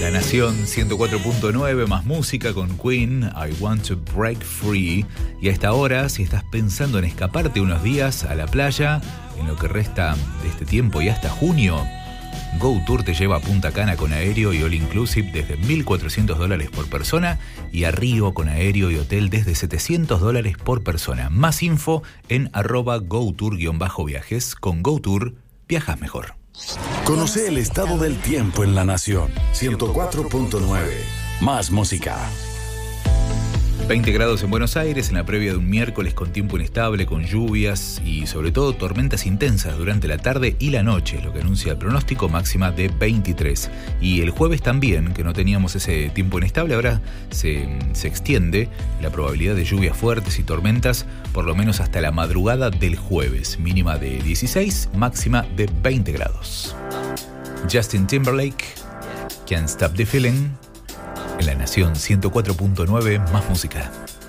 La Nación 104.9, más música con Queen, I Want to Break Free. Y a esta hora, si estás pensando en escaparte unos días a la playa, en lo que resta de este tiempo y hasta junio, Go Tour te lleva a Punta Cana con aéreo y all inclusive desde $1.400 por persona y a Río con aéreo y hotel desde $700 por persona. Más info en @GoTour_viajes. Con Go Tour, viajas mejor. Conoce el estado del tiempo en La Nación 104.9. Más música. 20 grados en Buenos Aires en la previa de un miércoles con tiempo inestable, con lluvias y sobre todo tormentas intensas durante la tarde y la noche, lo que anuncia el pronóstico, máxima de 23. Y el jueves también, que no teníamos ese tiempo inestable, ahora se extiende la probabilidad de lluvias fuertes y tormentas por lo menos hasta la madrugada del jueves, mínima de 16, máxima de 20 grados. Justin Timberlake, Can't Stop the Feeling. En La Nación 104.9, más música.